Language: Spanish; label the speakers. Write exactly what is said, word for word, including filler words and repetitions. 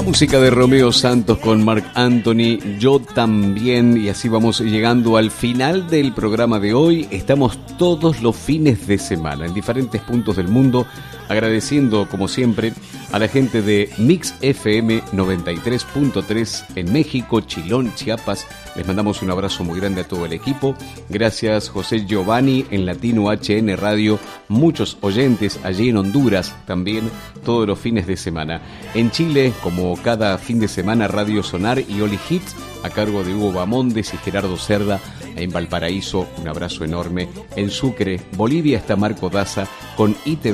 Speaker 1: música de Romeo Santos con Marc Anthony, Yo También, y así vamos llegando al final del programa de hoy. Estamos todos los fines de semana en diferentes puntos del mundo, agradeciendo como siempre a la gente de Mix F M noventa y tres punto tres en México, Chilón, Chiapas. Les mandamos un abrazo muy grande a todo el equipo. Gracias José Giovanni en Latino H N Radio, muchos oyentes allí en Honduras también todos los fines de semana. En Chile, como cada fin de semana, Radio Sonar y Oli Hits a cargo de Hugo Bamondes y Gerardo Cerda. En Valparaíso, un abrazo enorme. En Sucre, Bolivia, está Marco Daza con I T V